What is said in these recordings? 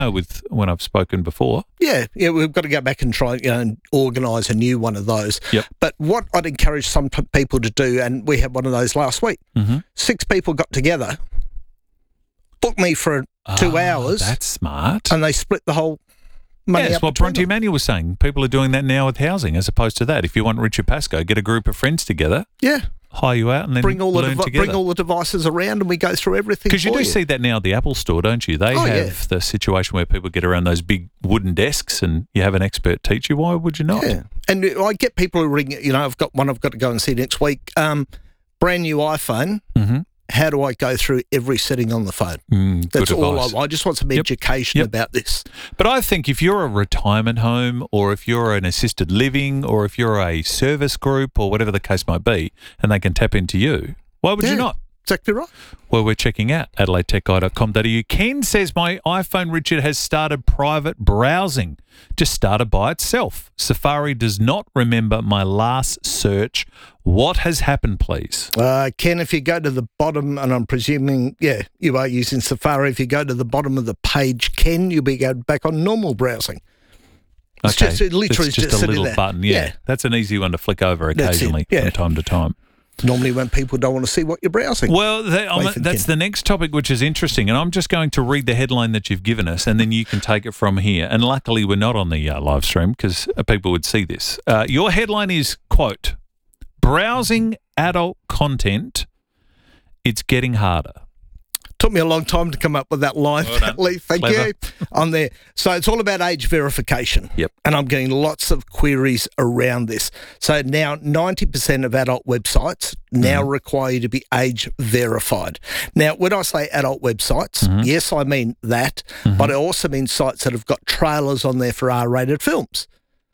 with when I've spoken before. Yeah, we've got to go back and try and organise a new one of those. Yep. But what I'd encourage some people to do, and we had one of those last week, 6 people got together, booked me for 2 hours. That's smart. And they split the whole money Yes, up what between Bronte them. Emanuel was saying. People are doing that now with housing as opposed to that. If you want Richard Pascoe, get a group of friends together, Yeah. hire you out and then Bring all learn together. the devices around and we go through everything. Because you for do see that now at the Apple store, don't you? They have the situation where people get around those big wooden desks and you have an expert teach you. Why would you not? Yeah. And I get people who ring, I've got one I've got to go and see next week. Brand new iPhone. Mm-hmm. How do I go through every setting on the phone? That's all I just want some education about this. But I think if you're a retirement home or if you're an assisted living or if you're a service group or whatever the case might be and they can tap into you, why would you not? Exactly right. Well, we're checking out adelaidetechguy.com.au. Ken says, my iPhone, Richard, has started private browsing. Just started by itself. Safari does not remember my last search. What has happened, please? Ken, if you go to the bottom, and I'm presuming, you are using Safari. If you go to the bottom of the page, Ken, you'll be going back on normal browsing. It's Okay. just, it literally it's just a sitting little there. button. Yeah. That's an easy one to flick over occasionally from time to time. Normally when people don't want to see what you're browsing. Well, that's the next topic, which is interesting. And I'm just going to read the headline that you've given us, and then you can take it from here. And luckily, we're not on the live stream because people would see this. Your headline is, quote, browsing adult content, it's getting harder. Took me a long time to come up with that line, Lee. Thank you. On there. So it's all about age verification. Yep. And I'm getting lots of queries around this. So now 90% of adult websites now require you to be age verified. Now, when I say adult websites, yes, I mean that, but I also mean sites that have got trailers on there for R-rated films.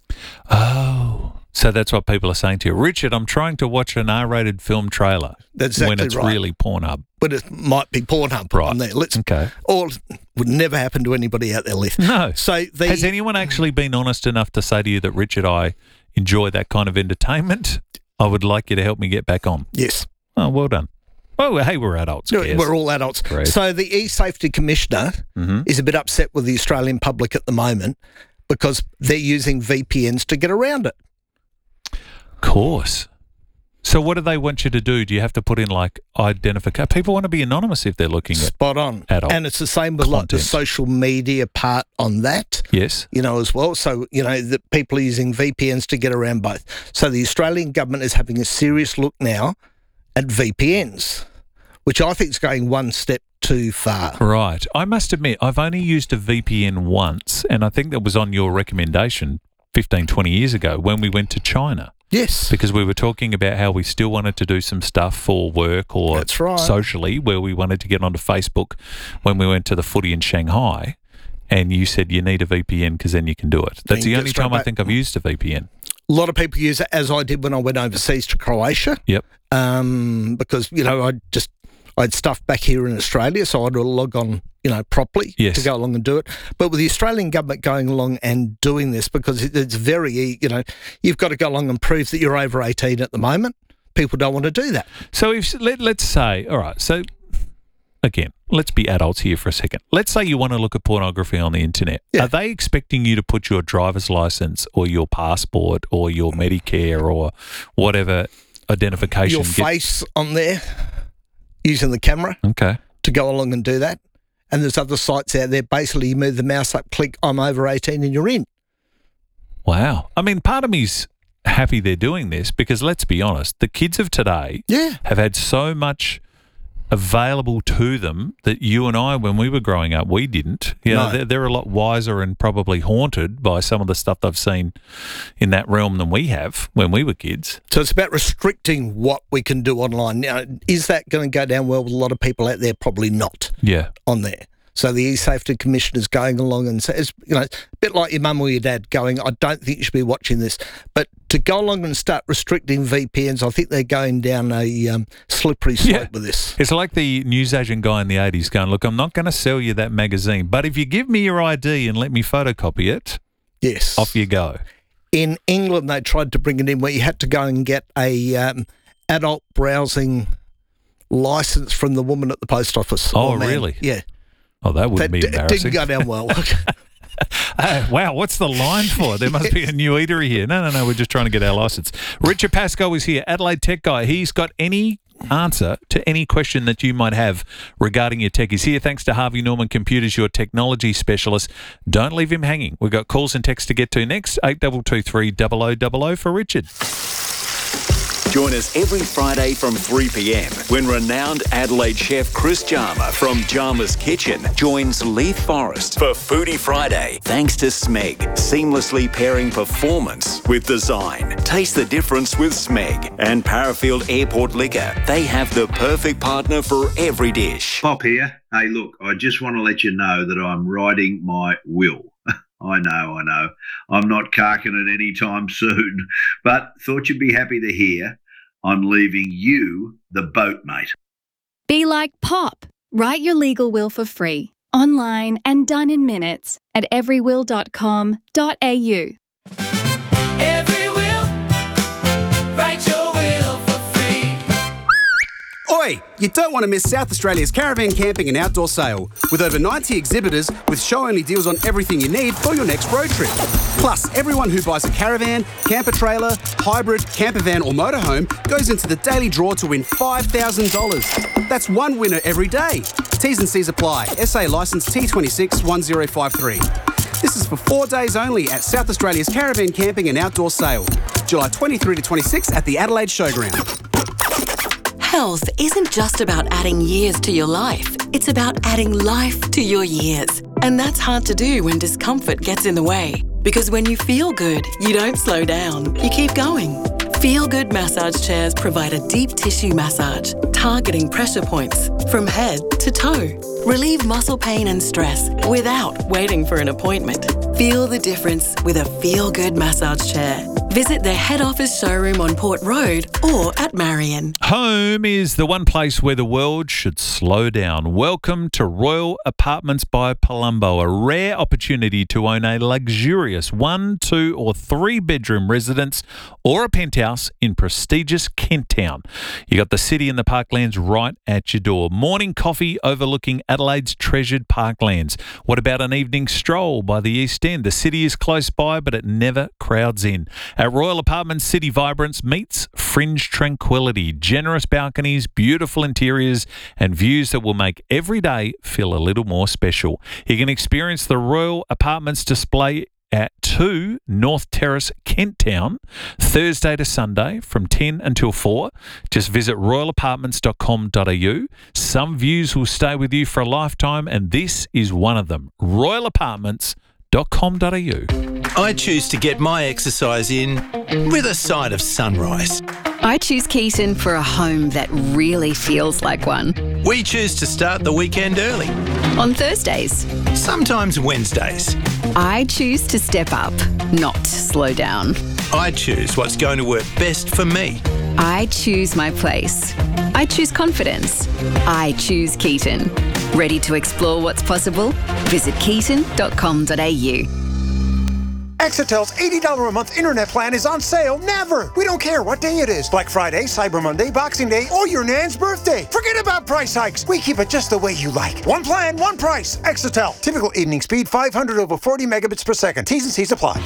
Oh. So that's what people are saying to you. Richard, I'm trying to watch an R-rated film trailer. That's exactly when it's right. really Pornhub. But it might be Pornhub on there. Or would never happen to anybody out there, Leith. No. So has anyone actually been honest enough to say to you that, Richard, I enjoy that kind of entertainment? I would like you to help me get back on. Yes. Oh, well done. Oh, hey, we're adults. We're all adults. Great. So the e-safety commissioner is a bit upset with the Australian public at the moment because they're using VPNs to get around it. Of course. So what do they want you to do? Do you have to put in identification? People want to be anonymous if they're looking at spot on adult and it's the same with the social media part on that. Yes. As well. So, the people are using VPNs to get around both. So the Australian government is having a serious look now at VPNs, which I think is going one step too far. Right. I must admit, I've only used a VPN once, and I think that was on your recommendation 15, 20 years ago when we went to China. Yes. Because we were talking about how we still wanted to do some stuff for work or socially, where we wanted to get onto Facebook when we went to the footy in Shanghai, and you said you need a VPN because then you can do it. That's the only time I think I've used a VPN. A lot of people use it, as I did when I went overseas to Croatia. Yep. Because, I had stuff back here in Australia, so I'd log on, properly to go along and do it. But with the Australian government going along and doing this, because it's very, you've got to go along and prove that you're over 18 at the moment. People don't want to do that. So let's say, all right, so again, let's be adults here for a second. Let's say you want to look at pornography on the internet. Yeah. Are they expecting you to put your driver's license or your passport or your Medicare or whatever identification? Your face on there using the camera to go along and do that. And there's other sites out there, basically you move the mouse up, click, I'm over 18 and you're in. Wow. I mean, part of me's happy they're doing this because let's be honest, the kids of today have had so much available to them that you and I, when we were growing up, we didn't. They're a lot wiser and probably haunted by some of the stuff they've seen in that realm than we have when we were kids. So it's about restricting what we can do online. Now, is that going to go down well with a lot of people out there? Probably not. Yeah. On there. So the e-safety commission is going along and says, a bit like your mum or your dad going, I don't think you should be watching this. But to go along and start restricting VPNs, I think they're going down a slippery slope with this. It's like the newsagent guy in the 80s going, look, I'm not going to sell you that magazine, but if you give me your ID and let me photocopy it, off you go. In England, they tried to bring it in where you had to go and get a adult browsing license from the woman at the post office. Oh, really? Yeah. Oh, that wouldn't be embarrassing. Didn't go down well. Wow, what's the line for? There must be a new eatery here. No, we're just trying to get our licence. Richard Pascoe is here, Adelaide Tech Guy. He's got any answer to any question that you might have regarding your tech. He's here thanks to Harvey Norman Computers, your technology specialist. Don't leave him hanging. We've got calls and texts to get to next. 8223 0000 for Richard. Join us every Friday from 3 p.m. when renowned Adelaide chef Chris Jarma from Jarma's Kitchen joins Leith Forrest for Foodie Friday. Thanks to Smeg, seamlessly pairing performance with design. Taste the difference with Smeg and Parafield Airport Liquor. They have the perfect partner for every dish. Pop here. Hey, look, I just want to let you know that I'm writing my will. I know. I'm not carking it anytime soon, but thought you'd be happy to hear I'm leaving you the boat, mate. Be like Pop. Write your legal will for free, online and done in minutes at everywill.com.au. Every will, write your will for free. Oi! You don't want to miss South Australia's caravan camping and outdoor sale, with over 90 exhibitors with show-only deals on everything you need for your next road trip. Plus, everyone who buys a caravan, camper trailer, hybrid, camper van or motorhome goes into the daily draw to win $5,000. That's one winner every day. T's and C's apply. SA licence T26 1053. This is for 4 days only at South Australia's caravan camping and outdoor sale, July 23 to 26 at the Adelaide Showground. Health isn't just about adding years to your life. It's about adding life to your years. And that's hard to do when discomfort gets in the way. Because when you feel good, you don't slow down. You keep going. Feel Good massage chairs provide a deep tissue massage, targeting pressure points from head to toe. Relieve muscle pain and stress without waiting for an appointment. Feel the difference with a Feel Good massage chair. Visit their head office showroom on Port Road or at Marion. Home is the one place where the world should slow down. Welcome to Royal Apartments by Palumbo, a rare opportunity to own a luxurious 1, 2 or 3 bedroom residence or a penthouse in prestigious Kent Town. You got the city and the parklands right at your door. Morning coffee overlooking Adelaide's treasured parklands. What about an evening stroll by the East End? The city is close by, but it never crowds in. At Royal Apartments, city vibrance meets fringe tranquility, generous balconies, beautiful interiors, and views that will make every day feel a little more special. You can experience the Royal Apartments display at 2 North Terrace, Kent Town, Thursday to Sunday from 10 until 4. Just visit royalapartments.com.au. Some views will stay with you for a lifetime, and this is one of them. royalapartments.com.au. I choose to get my exercise in with a side of sunrise. I choose Keaton for a home that really feels like one. We choose to start the weekend early. On Thursdays. Sometimes Wednesdays. I choose to step up, not slow down. I choose what's going to work best for me. I choose my place. I choose confidence. I choose Keaton. Ready to explore what's possible? Visit keaton.com.au. Exetel's $80 a month internet plan is on sale never. We don't care what day it is. Black Friday, Cyber Monday, Boxing Day, or your nan's birthday. Forget about price hikes. We keep it just the way you like. One plan, one price. Exetel. Typical evening speed 500 over 40 megabits per second. T's and C's apply.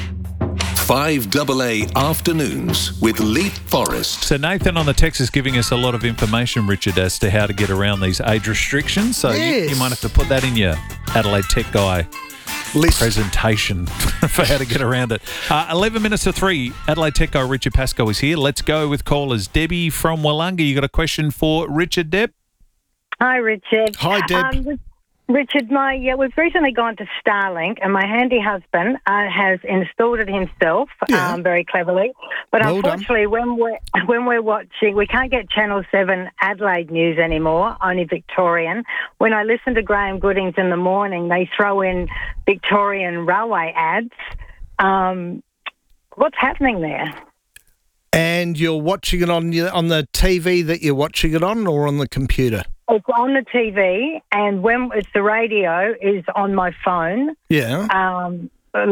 5AA Afternoons with Leith Forrest. So Nathan on the text is giving us a lot of information, Richard, as to how to get around these age restrictions. So you might have to put that in your Adelaide Tech Guy presentation for how to get around it. 11 minutes to 3. Adelaide Tech Guy Richard Pascoe is here. Let's go with callers. Debbie from Wollonga. You got a question for Richard, Deb? Hi, Richard. Hi, Deb. Richard, we've recently gone to Starlink, and my handy husband has installed it himself very cleverly. But unfortunately, when we're watching, we can't get Channel 7 Adelaide News anymore, only Victorian. When I listen to Graham Goodings in the morning, they throw in Victorian railway ads. What's happening there? And you're watching it on the TV that you're watching it on, or on the computer? It's on the TV, and when it's the radio is on my phone. Yeah. But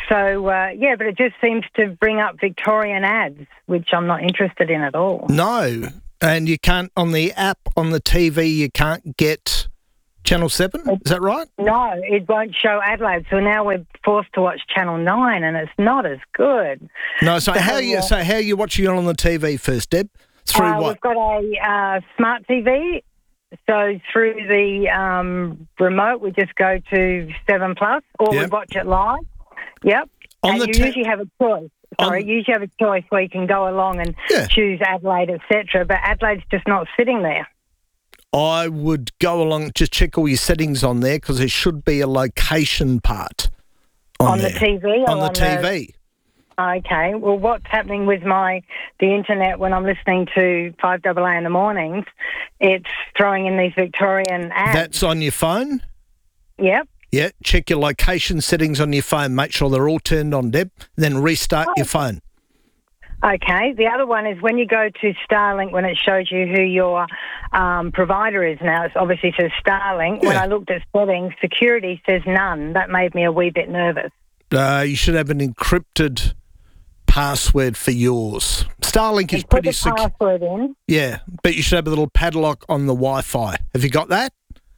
it just seems to bring up Victorian ads, which I'm not interested in at all. No, and you can't on the app on the TV. You can't get Channel 7, is that right? No, it won't show Adelaide, so now we're forced to watch Channel 9, and it's not as good. No, so how are you watching it on the TV first, Deb? Through what? We've got a smart TV, so through the remote we just go to 7 Plus, or we watch it live. Yep. And you usually have a choice. You usually have a choice where you can go along and choose Adelaide, etc. But Adelaide's just not sitting there. I would go along, just check all your settings on there, because there should be a location part on there. The TV? On the TV. Okay. Well, what's happening with the internet when I'm listening to 5AA in the mornings, it's throwing in these Victorian ads. That's on your phone? Yep. Yeah, check your location settings on your phone. Make sure they're all turned on, Deb. Then restart your phone. Okay. The other one is when you go to Starlink, when it shows you who your provider is now, it's obviously says Starlink. Yeah. When I looked at settings, security says none. That made me a wee bit nervous. You should have an encrypted password for yours. Starlink is pretty secure. Put the password in. Yeah, but you should have a little padlock on the Wi-Fi. Have you got that?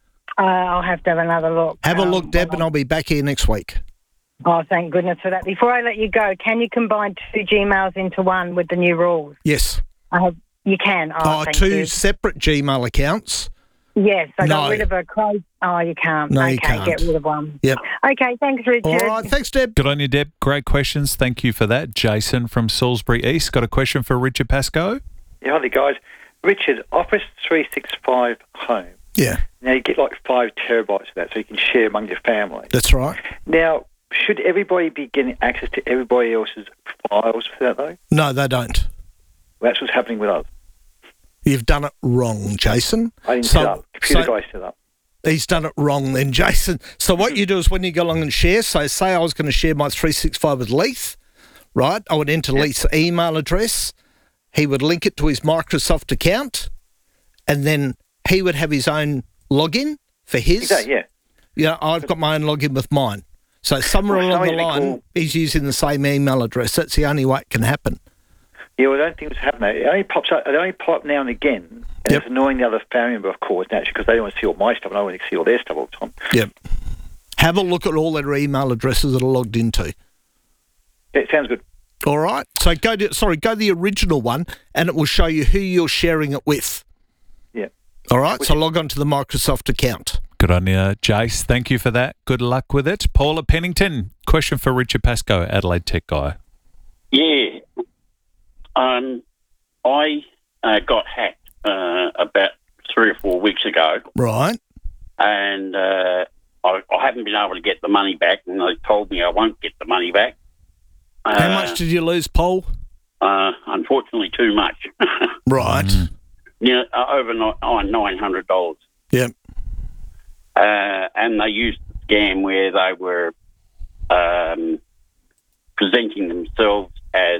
I'll have to have another look. Have a look, Deb, and I'll be back here next week. Oh, thank goodness for that. Before I let you go, can you combine 2 Gmails into one with the new rules? Yes. You can. Two separate Gmail accounts? Yes. I got rid of a close. Oh, you can't. No, okay, you can't. Get rid of one. Yep. Okay, thanks, Richard. All right, thanks, Deb. Good on you, Deb. Great questions. Thank you for that. Jason from Salisbury East got a question for Richard Pascoe. Yeah, hi, guys. Richard, Office 365 Home. Yeah. Now, you get like 5 terabytes of that, so you can share among your family. That's right. Now, should everybody be getting access to everybody else's files for that, though? No, they don't. Well, that's what's happening with us. You've done it wrong, Jason. I didn't set up. Computer guy set up. He's done it wrong then, Jason. So what you do is when you go along and share, so say I was going to share my 365 with Leith, right? I would enter Leith's email address. He would link it to his Microsoft account, and then he would have his own login for his. Exactly, yeah. Yeah, I've got my own login with mine. So somewhere along the line, he's using the same email address. That's the only way it can happen. Yeah, well, I don't think it's happening. It only pops up. It only pops up now and again, and it's annoying the other family member, of course, naturally, because they don't want to see all my stuff, and I want to see all their stuff all the time. Yep. Have a look at all their email addresses that are logged into. Yeah, it sounds good. All right. So go to the original one, and it will show you who you're sharing it with. Yeah. All right. So log on to the Microsoft account. Good on you, Jace. Thank you for that. Good luck with it. Paul at Pennington. Question for Richard Pascoe, Adelaide Tech guy. Yeah. I got hacked about 3 or 4 weeks ago. Right. And I haven't been able to get the money back, and they told me I won't get the money back. How much did you lose, Paul? Unfortunately, too much. Right. Yeah, over $900. Yep. And they used the scam where they were presenting themselves as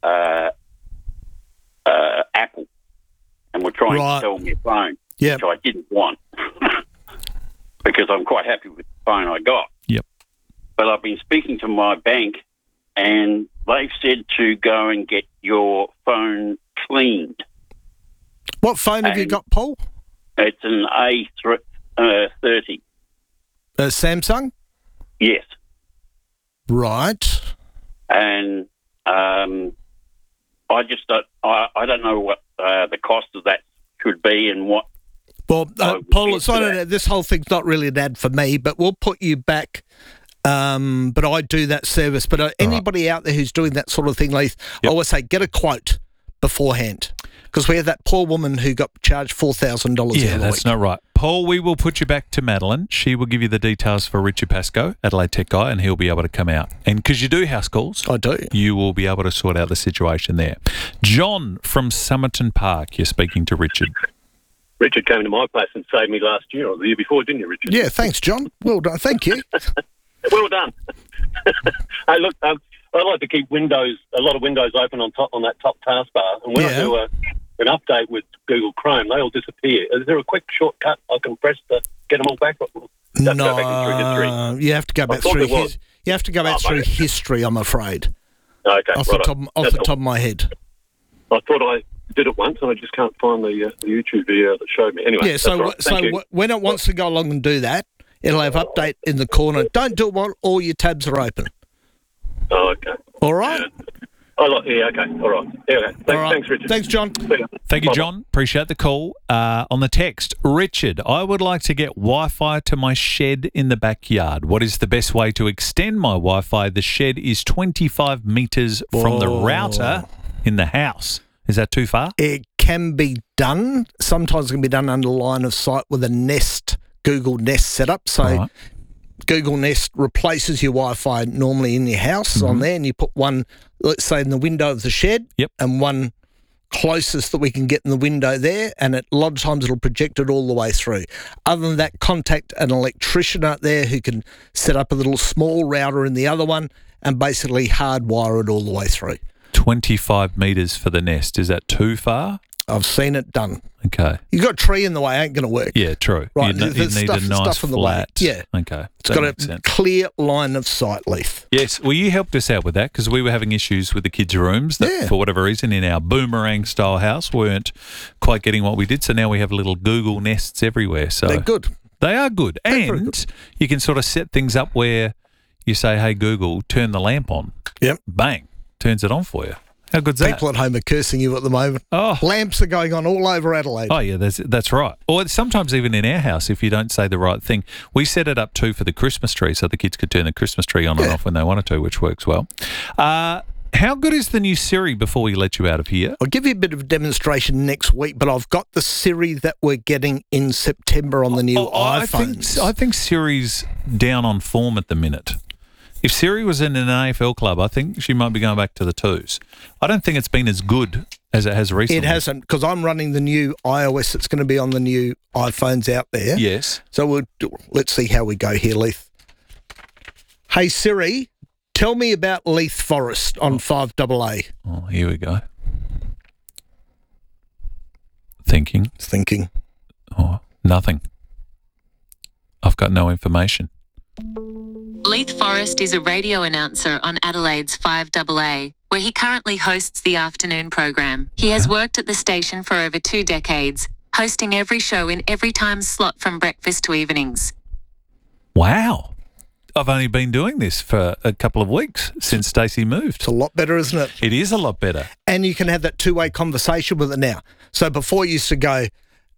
Apple, and were trying to sell me a phone, which I didn't want because I'm quite happy with the phone I got. Yep. But I've been speaking to my bank, and they've said to go and get your phone cleaned. What phone have you got, Paul? It's an A30. Samsung? Yes. Right. And I just I don't know what the cost of that should be and what. Well, Paul, it's not this whole thing's not really an ad for me, but we'll put you back. But I do that service. But anybody out there who's doing that sort of thing, Leith, I always say get a quote beforehand. Because we had that poor woman who got charged $4,000. Yeah, that's not right. Paul, we will put you back to Madeline. She will give you the details for Richard Pascoe, Adelaide Tech guy, and he'll be able to come out. And because you do house calls, I do. You will be able to sort out the situation there. John from Somerton Park, you're speaking to Richard. Richard came to my place and saved me last year or the year before, didn't you, Richard? Yeah, thanks, John. Well done. Thank you. Well done. Hey, look, I like to keep a lot of windows open on that top taskbar, and when I do an update with Google Chrome, they all disappear. Is there a quick shortcut I can press to get them all back? No, you have to go back through. You have to go back through history. I'm afraid. Okay, off the top of my head. I thought I did it once, and I just can't find the YouTube video that showed me. Anyway, yeah. So when it wants to go along and do that, it'll have update in the corner. Don't do it while all your tabs are open. Oh, okay. All right. Yeah. Okay. All right. Yeah, okay. Thanks, Richard. Thanks, John. Thank you, John. Appreciate the call. On the text, Richard, I would like to get Wi-Fi to my shed in the backyard. What is the best way to extend my Wi-Fi? The shed is 25 metres from the router in the house. Is that too far? It can be done. Sometimes it can be done under line of sight with a Nest, Google Nest setup. So Google Nest replaces your Wi-Fi normally in your house on there, and you put one, let's say, in the window of the shed, and one closest that we can get in the window there, and a lot of times it'll project it all the way through. Other than that, contact an electrician out there who can set up a little small router in the other one and basically hardwire it all the way through. 25 metres for the Nest. Is that too far? I've seen it done. Okay. You've got a tree in the way, ain't going to work. Yeah, true. Right, you need a nice flat. Yeah. Okay. It's got a clear line of sight, Leith. Yes. Well, you helped us out with that because we were having issues with the kids' rooms that, for whatever reason, in our boomerang-style house weren't quite getting what we did. So now we have little Google Nests everywhere. So they're good. They are good. And good. You can sort of set things up where you say, hey, Google, turn the lamp on. Yep. Bang. Turns it on for you. How good's that? People at home are cursing you at the moment. Oh, lamps are going on all over Adelaide. Oh, yeah, that's right. Or sometimes even in our house, if you don't say the right thing. We set it up too for the Christmas tree so the kids could turn the Christmas tree on and off when they wanted to, which works well. How good is the new Siri before we let you out of here? I'll give you a bit of a demonstration next week, but I've got the Siri that we're getting in September on the new iPhones. I think Siri's down on form at the minute. If Siri was in an AFL club, I think she might be going back to the twos. I don't think it's been as good as it has recently. It hasn't, because I'm running the new iOS that's going to be on the new iPhones out there. Yes. So let's see how we go here, Leith. Hey, Siri, tell me about Leith Forest on 5AA. Oh, here we go. Thinking. Oh, nothing. I've got no information. Leith Forest is a radio announcer on Adelaide's 5AA, where he currently hosts the afternoon program. He has worked at the station for over 2 decades, hosting every show in every time slot from breakfast to evenings. Wow. I've only been doing this for a couple of weeks since Stacey moved. It's a lot better, isn't it? It is a lot better. And you can have that two-way conversation with it now. So before you used to go,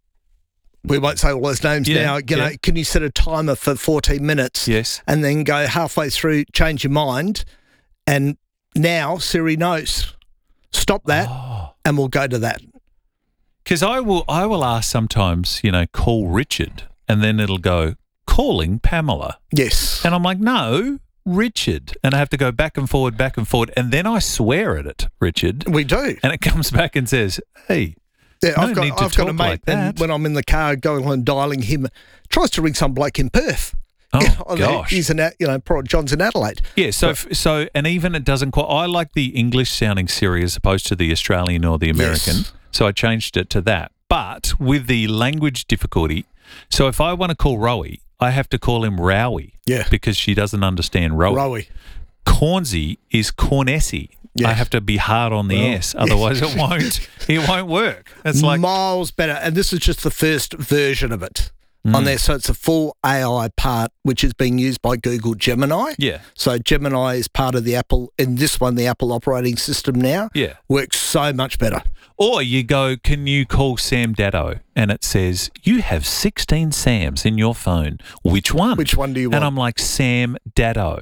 we won't say all those names now. You know, can you set a timer for 14 minutes? Yes. And then go halfway through, change your mind. And now Siri knows. Stop that, and we'll go to that. Because I will ask sometimes, call Richard, and then it'll go, calling Pamela. Yes. And I'm like, no, Richard. And I have to go back and forward, and then I swear at it, Richard. We do. And it comes back and says, hey, yeah, I've got a mate, like and when I'm in the car going on dialing him, tries to ring some bloke in Perth. Oh, gosh. He's John's in Adelaide. Yeah, so and even it doesn't quite, I like the English-sounding Siri as opposed to the Australian or the American, so I changed it to that. But with the language difficulty, so if I want to call Rowie, I have to call him Rowie. Yeah. Because she doesn't understand Rowie. Cornsey is Cornessi. Yeah. I have to be hard on the S, otherwise it won't work. It's like miles better. And this is just the first version of it on there. So it's a full AI part, which is being used by Google Gemini. Yeah. So Gemini is part of the Apple, in this one, the Apple operating system now. Yeah. Works so much better. Or you go, can you call Sam Daddo? And it says, you have 16 Sams in your phone. Which one? Which one do you want? And I'm like, Sam Daddo.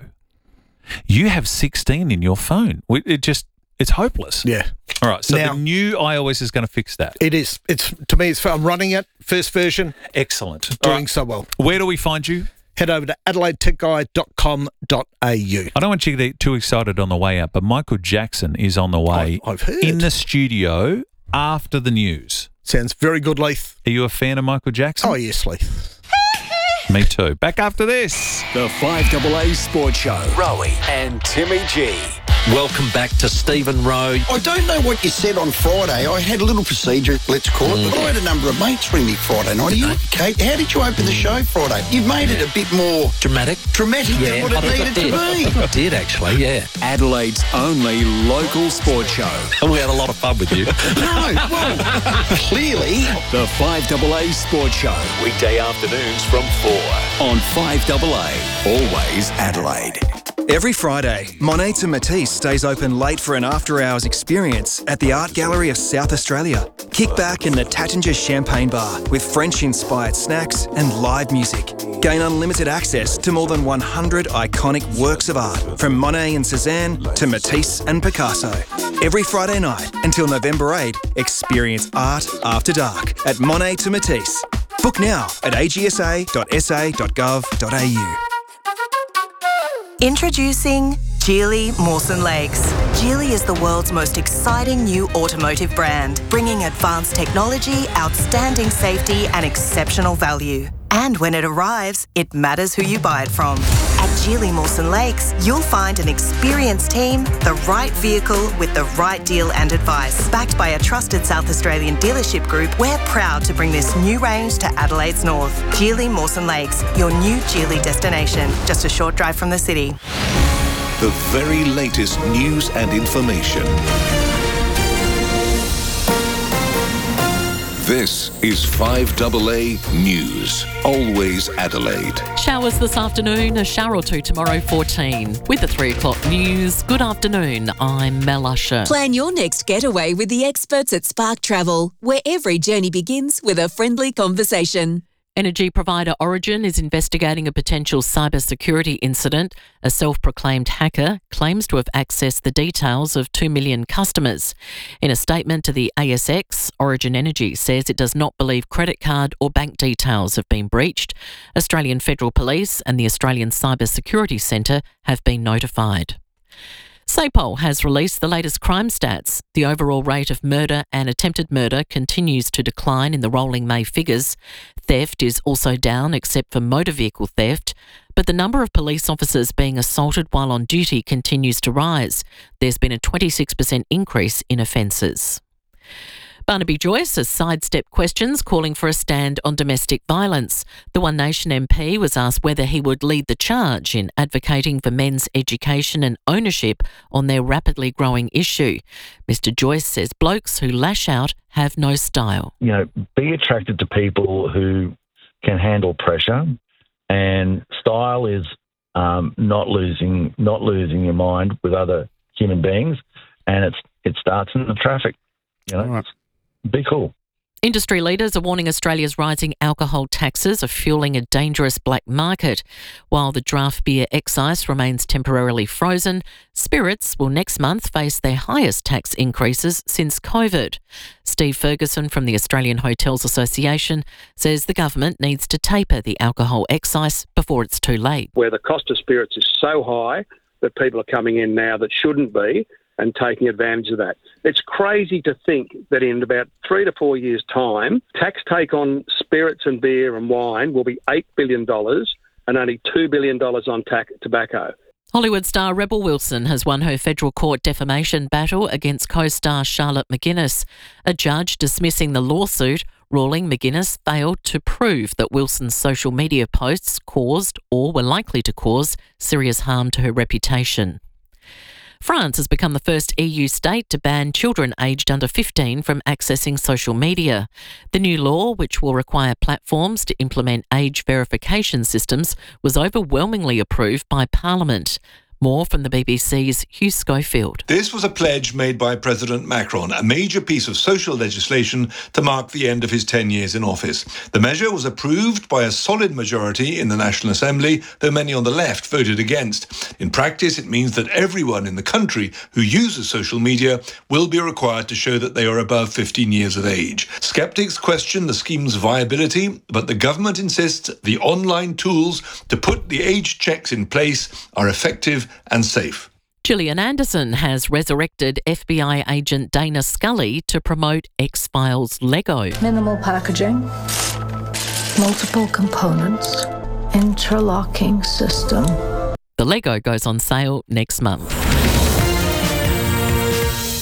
You have 16 in your phone. It's hopeless. Yeah. All right. So now, the new iOS is going to fix that. It is. To me, I'm running it. First version. Excellent. Doing so well. Where do we find you? Head over to adelaidetechguide.com.au. I don't want you to get too excited on the way out, but Michael Jackson is on the way. I've heard. In the studio after the news. Sounds very good, Leith. Are you a fan of Michael Jackson? Oh, yes, Leith. Me too. Back after this. The 5AA Sports Show. Rowie and Timmy G. Welcome back to Stephen Rowe. I don't know what you said on Friday. I had a little procedure, let's call it, but I had a number of mates ring me Friday night. Are you okay? How did you open the show Friday? You've made it a bit more... Dramatic than what it needed to be. I did, actually, yeah. Adelaide's only local sports show. And we had a lot of fun with you. No, well, clearly. The 5AA Sports Show. Weekday afternoons from 4 on 5AA. Always Adelaide. Every Friday, Monet to Matisse stays open late for an after-hours experience at the Art Gallery of South Australia. Kick back in the Tattinger Champagne Bar with French-inspired snacks and live music. Gain unlimited access to more than 100 iconic works of art, from Monet and Cézanne to Matisse and Picasso. Every Friday night until November 8, experience art after dark at Monet to Matisse. Book now at agsa.sa.gov.au. Introducing Geely Mawson Lakes. Geely is the world's most exciting new automotive brand, bringing advanced technology, outstanding safety and exceptional value. And when it arrives, it matters who you buy it from. At Geely Mawson Lakes, you'll find an experienced team, the right vehicle with the right deal and advice. Backed by a trusted South Australian dealership group, we're proud to bring this new range to Adelaide's north. Geely Mawson Lakes, your new Geely destination, just a short drive from the city. The very latest news and information. This is 5AA News. Always Adelaide. Showers this afternoon, a shower or two tomorrow, 14. With the 3 o'clock news, good afternoon, I'm Mel Usher. Plan your next getaway with the experts at Spark Travel, where every journey begins with a friendly conversation. Energy provider Origin is investigating a potential cybersecurity incident. A self-proclaimed hacker claims to have accessed the details of 2 million customers. In a statement to the ASX, Origin Energy says it does not believe credit card or bank details have been breached. Australian Federal Police and the Australian Cybersecurity Centre have been notified. SAPOL has released the latest crime stats. The overall rate of murder and attempted murder continues to decline in the rolling May figures. Theft is also down except for motor vehicle theft, but the number of police officers being assaulted while on duty continues to rise. There's been a 26% increase in offences. Barnaby Joyce has sidestepped questions calling for a stand on domestic violence. The One Nation MP was asked whether he would lead the charge in advocating for men's education and ownership on their rapidly growing issue. Mr Joyce says blokes who lash out have no style. You know, be attracted to people who can handle pressure, and style is not losing your mind with other human beings, and it starts in the traffic. You know. Right. Be cool. Industry leaders are warning Australia's rising alcohol taxes are fueling a dangerous black market. While the draft beer excise remains temporarily frozen, spirits will next month face their highest tax increases since COVID. Steve Ferguson from the Australian Hotels Association says the government needs to taper the alcohol excise before it's too late. Where the cost of spirits is so high that people are coming in now that shouldn't be, and taking advantage of that. It's crazy to think that in about 3 to 4 years' time, tax take on spirits and beer and wine will be $8 billion and only $2 billion on tobacco. Hollywood star Rebel Wilson has won her federal court defamation battle against co-star Charlotte McGuinness. A judge dismissing the lawsuit, ruling McGuinness failed to prove that Wilson's social media posts caused or were likely to cause serious harm to her reputation. France has become the first EU state to ban children aged under 15 from accessing social media. The new law, which will require platforms to implement age verification systems, was overwhelmingly approved by Parliament. More from the BBC's Hugh Schofield. This was a pledge made by President Macron, a major piece of social legislation to mark the end of his 10 years in office. The measure was approved by a solid majority in the National Assembly, though many on the left voted against. In practice, it means that everyone in the country who uses social media will be required to show that they are above 15 years of age. Skeptics question the scheme's viability, but the government insists the online tools to put the age checks in place are effective and safe. Gillian Anderson has resurrected FBI agent Dana Scully to promote X-Files Lego. Minimal packaging, multiple components, interlocking system. The Lego goes on sale next month.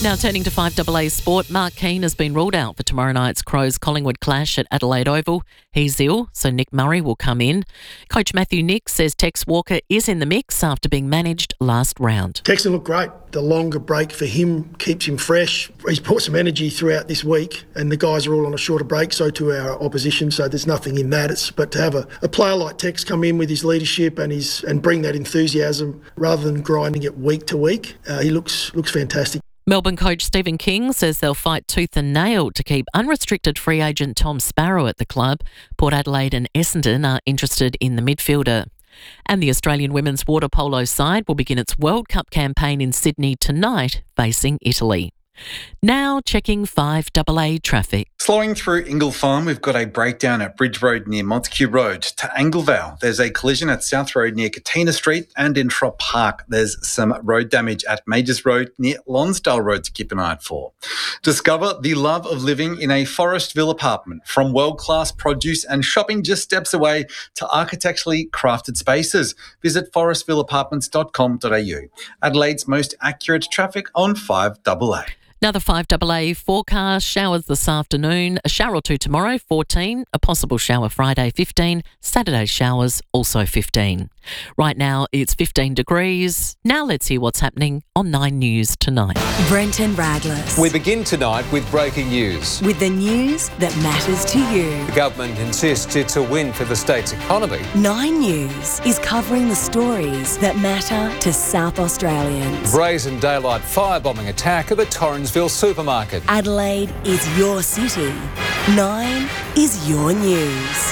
Now turning to 5AA sport, Mark Keane has been ruled out for tomorrow night's Crows-Collingwood clash at Adelaide Oval. He's ill, so Nick Murray will come in. Coach Matthew Nicks says Tex Walker is in the mix after being managed last round. Texan looked great. The longer break for him keeps him fresh. He's brought some energy throughout this week, and the guys are all on a shorter break, so to our opposition, so there's nothing in that. But to have a player like Tex come in with his leadership and bring that enthusiasm rather than grinding it week to week, he looks fantastic. Melbourne coach Stephen King says they'll fight tooth and nail to keep unrestricted free agent Tom Sparrow at the club. Port Adelaide and Essendon are interested in the midfielder. And the Australian women's water polo side will begin its World Cup campaign in Sydney tonight, facing Italy. Now checking 5AA traffic. Slowing through Ingle Farm, we've got a breakdown at Bridge Road near Montague Road. To Anglevale, there's a collision at South Road near Katina Street, and in Trop Park, there's some road damage at Majors Road near Lonsdale Road to keep an eye out for. Discover the love of living in a Forestville apartment. From world-class produce and shopping just steps away to architecturally crafted spaces. Visit forestvilleapartments.com.au. Adelaide's most accurate traffic on 5AA. Another 5AA forecast, showers this afternoon, a shower or two tomorrow, 14, a possible shower Friday, 15, Saturday showers, also 15. Right now it's 15 degrees. Now let's hear what's happening on 9 News tonight. Brenton Radless. We begin tonight with breaking news. With the news that matters to you. The government insists it's a win for the state's economy. 9 News is covering the stories that matter to South Australians. Brazen daylight firebombing attack at the Torrensville supermarket. Adelaide is your city. 9 is your news.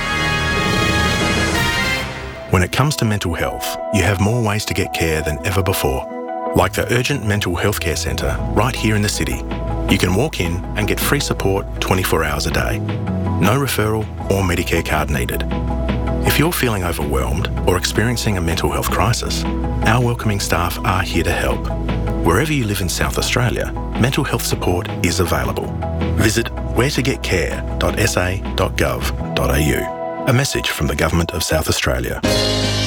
When it comes to mental health, you have more ways to get care than ever before. Like the Urgent Mental Health Care Centre right here in the city. You can walk in and get free support 24 hours a day. No referral or Medicare card needed. If you're feeling overwhelmed or experiencing a mental health crisis, our welcoming staff are here to help. Wherever you live in South Australia, mental health support is available. Visit wheretogetcare.sa.gov.au. A message from the Government of South Australia.